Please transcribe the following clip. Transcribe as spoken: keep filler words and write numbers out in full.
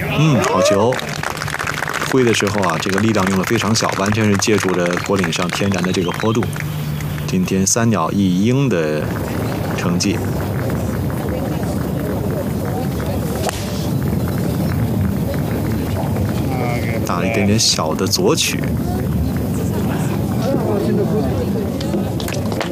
嗯，好球！挥的时候啊，这个力量用的非常小，完全是借助着果岭上天然的这个坡度。今天三鸟一鹰的成绩。打了一点点小的左曲。